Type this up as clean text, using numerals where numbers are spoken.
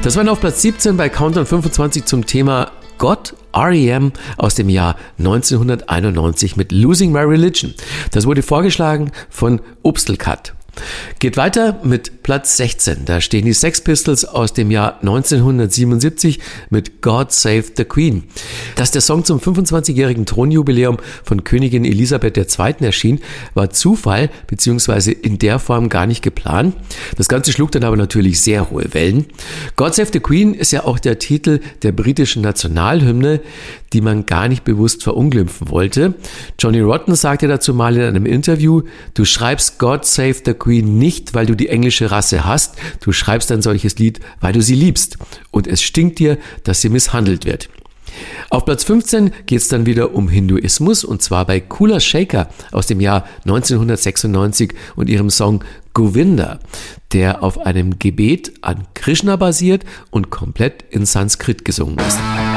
Das war auf Platz 17 bei Countdown 25 zum Thema Gott, R.E.M. aus dem Jahr 1991 mit Losing My Religion. Das wurde vorgeschlagen von Obstelkat. Geht weiter mit Platz 16. Da stehen die Sex Pistols aus dem Jahr 1977 mit God Save the Queen. Dass der Song zum 25-jährigen Thronjubiläum von Königin Elisabeth II. Erschien, war Zufall bzw. in der Form gar nicht geplant. Das Ganze schlug dann aber natürlich sehr hohe Wellen. God Save the Queen ist ja auch der Titel der britischen Nationalhymne, die man gar nicht bewusst verunglimpfen wollte. Johnny Rotten sagte dazu mal in einem Interview: Du schreibst God Save the Queen nicht, weil du die englische Rasse hast. Du schreibst ein solches Lied, weil du sie liebst. Und es stinkt dir, dass sie misshandelt wird. Auf Platz 15 geht es dann wieder um Hinduismus, und zwar bei Kula Shaker aus dem Jahr 1996 und ihrem Song Govinda, der auf einem Gebet an Krishna basiert und komplett in Sanskrit gesungen ist.